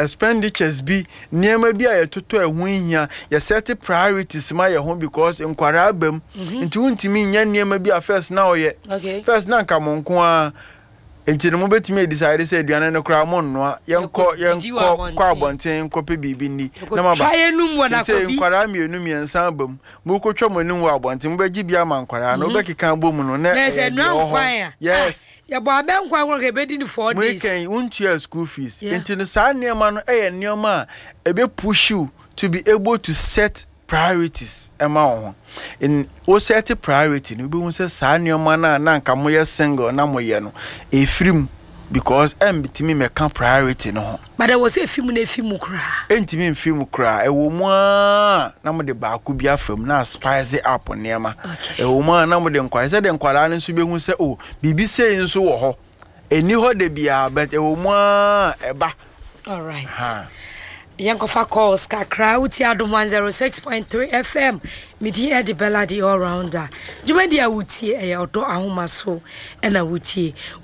expenditures be niema bi a yetoto ehun hia ye set priorities ma ye ho because nkwara abam nti wuntimi nya niema bi a first na oye first na nka monko a enti no betimi decide say aduane no kra mo no yenko kwa abonten kope bibi ni na maba try enum wona ko bi nkwara mienu miensa abam mu ko twom enum wo abonten mu beji bia ma nkwara no be keka bom no na se no nkwan yes ya bo aben nkwan wo ke bedi ni 4 days we can untua school fees enti no sa niema no niema ebe push you to be able to set priorities ema in o set priority no be won say sa niema na nka moye single na moye no efrim because bitimi meka priority no but there was a film na film kra entimi mfim kra ewo mu na mo de ba ku bia fam na spice up niema ewo mu na mo de nkwara se de nkwara no so be hu se o bibi sei nso wo ho eni ho de bia but ewo mu eba all right Yankofa calls kakra uti adom 106.3 FM midi Eddie Bella the all rounder jumadi a uti e odo ahoma so na uti